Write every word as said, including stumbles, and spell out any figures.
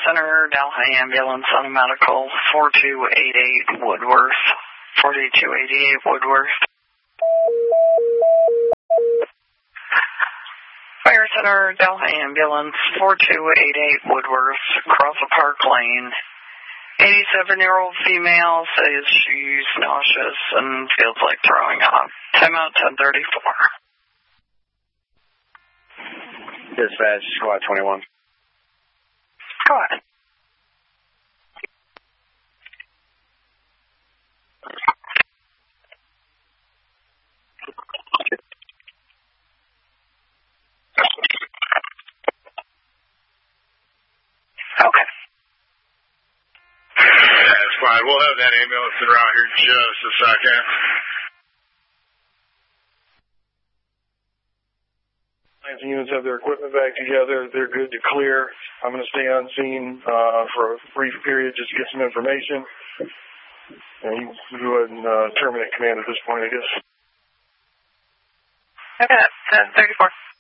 Center, Delhi Ambulance on Medical, four two eight eight Woodworth, forty-two eighty-eight Woodworth. Fire Center, Delhi Ambulance, four two eight eight Woodworth, across a park lane. eighty-seven-year-old female says she's nauseous and feels like throwing up. Timeout ten thirty-four. Dispatch, squad twenty-one. Go ahead. Okay. That's fine. We'll have that ambulance around here in just a second. Units have their equipment back together. They're good to clear. I'm going to stay on scene uh, for a brief period just to get some information. And you can go ahead and uh, terminate command at this point, I guess. Okay, ten thirty-four.